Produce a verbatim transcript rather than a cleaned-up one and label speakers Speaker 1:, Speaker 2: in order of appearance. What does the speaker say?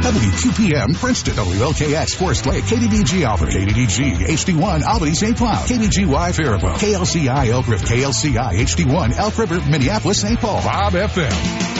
Speaker 1: W Q P M, Princeton. W L K X, Forest Lake. K D B G, Alfred. K D D G, H D one, Albany, Saint Cloud. K D G Y, Faribault. K L C I, Elk River. K L C I, H D one, Elk River, Minneapolis, Saint Paul.
Speaker 2: Bob F M.